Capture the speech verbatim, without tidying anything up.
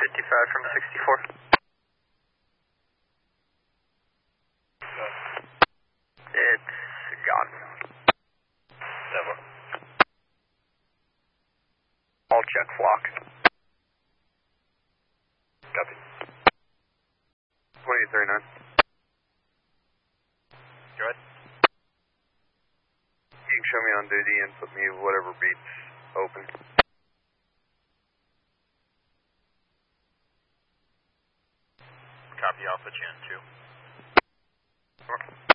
fifty-five from sixty-four. It's gone. Never. All check flock. Copy. twenty-eight thirty-nine. Go ahead. You can show me on duty and put me whatever beats open. Copy Alpha Chan two. Sure.